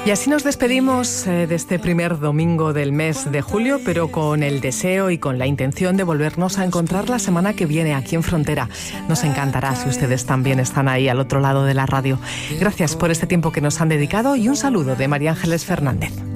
Y así nos despedimos de este primer domingo del mes de julio, pero con el deseo y con la intención de volvernos a encontrar la semana que viene aquí en Frontera. Nos encantará si ustedes también están ahí al otro lado de la radio. Gracias por este tiempo que nos han dedicado y un saludo de María Ángeles Fernández.